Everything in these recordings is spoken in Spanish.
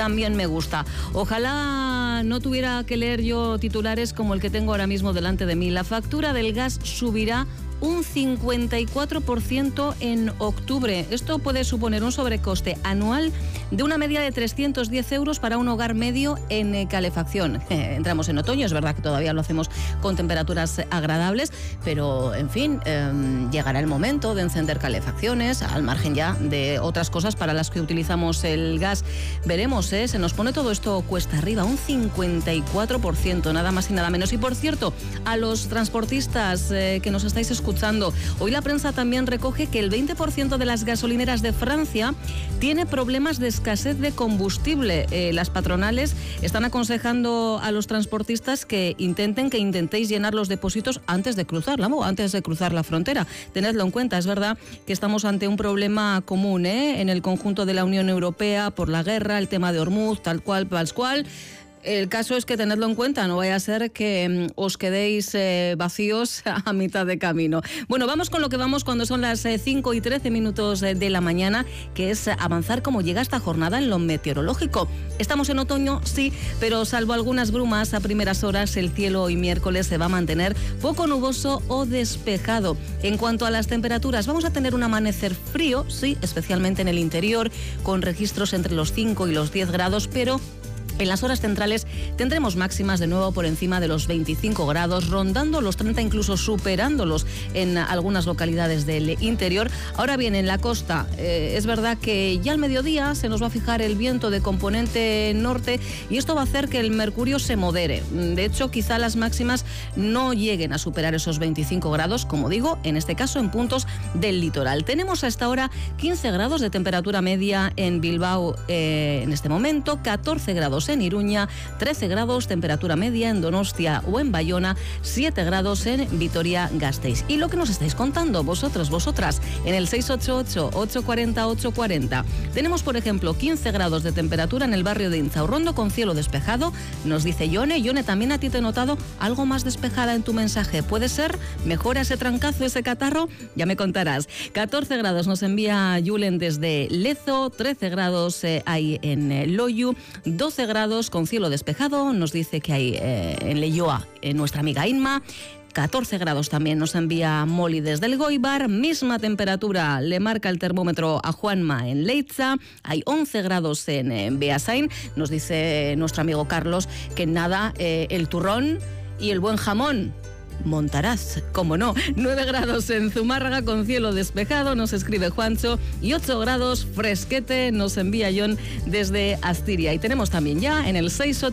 también me gusta. Ojalá no tuviera que leer yo titulares como el que tengo ahora mismo delante de mí. La factura del gas subirá un 54% en octubre. Esto puede suponer un sobrecoste anual de una media de 310 euros para un hogar medio en calefacción. Entramos en otoño, es verdad que todavía lo hacemos con temperaturas agradables, pero en fin, llegará el momento de encender calefacciones, al margen ya de otras cosas para las que utilizamos el gas. Veremos, se nos pone todo esto cuesta arriba, un 54%, nada más y nada menos. Y por cierto, a los transportistas que nos estáis escuchando, hoy la prensa también recoge que el 20% de las gasolineras de Francia tiene problemas de escasez de combustible. Las patronales están aconsejando a los transportistas que intentéis llenar los depósitos antes de cruzar la frontera. Tenedlo en cuenta, es verdad que estamos ante un problema común en el conjunto de la Unión Europea por la guerra, el tema de Hormuz, tal cual. El caso es que tenedlo en cuenta, no vaya a ser que os quedéis vacíos a mitad de camino. Bueno, vamos con lo que vamos cuando son las 5 y 13 minutos de la mañana, que es avanzar cómo llega esta jornada en lo meteorológico. Estamos en otoño, sí, pero salvo algunas brumas a primeras horas, el cielo hoy miércoles se va a mantener poco nuboso o despejado. En cuanto a las temperaturas, vamos a tener un amanecer frío, sí, especialmente en el interior, con registros entre los 5 y los 10 grados, pero en las horas centrales tendremos máximas de nuevo por encima de los 25 grados, rondando los 30, incluso superándolos en algunas localidades del interior. Ahora bien, en la costa es verdad que ya al mediodía se nos va a fijar el viento de componente norte y esto va a hacer que el mercurio se modere. De hecho, quizá las máximas no lleguen a superar esos 25 grados, como digo, en este caso en puntos del litoral. Tenemos a esta hora 15 grados de temperatura media en Bilbao en este momento, 14 grados en Iruña, 13 grados temperatura media en Donostia o en Bayona, 7 grados en Vitoria-Gasteiz. Y lo que nos estáis contando vosotras, en el 688-840-840. Tenemos, por ejemplo, 15 grados de temperatura en el barrio de Inzaurrondo con cielo despejado. Nos dice Yone, también a ti te he notado algo más despejada en tu mensaje. ¿Puede ser? ¿Mejora ese trancazo, ese catarro? Ya me contarás. 14 grados nos envía Julen desde Lezo, 13 grados hay en Loiu, 12 grados con cielo despejado, nos dice que hay en Leioa nuestra amiga Inma. 14 grados también nos envía Molly desde el Goibar, misma temperatura le marca el termómetro a Juanma en Leitza, hay 11 grados en Beasain, nos dice nuestro amigo Carlos que nada, el turrón y el buen jamón montarás, como no. 9 grados en Zumárraga con cielo despejado, nos escribe Juancho, y 8 grados fresquete nos envía John desde Astiria. Y tenemos también ya en el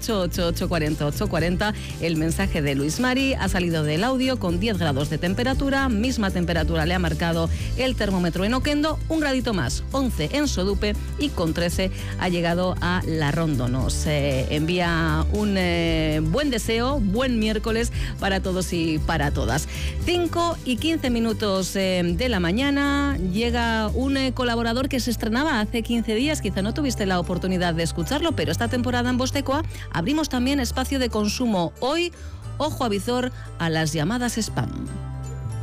688-840-840 el mensaje de Luis Mari, ha salido del audio con 10 grados de temperatura, misma temperatura le ha marcado el termómetro en Oquendo, un gradito más, 11 en Sodupe y con 13 ha llegado a La Rondo. Nos envía un buen deseo, buen miércoles para todos y para todas. 5 y 15 minutos de la mañana, llega un colaborador que se estrenaba hace 15 días, quizá no tuviste la oportunidad de escucharlo, pero esta temporada en Vostecoa abrimos también espacio de consumo. Hoy, ojo avizor a las llamadas spam.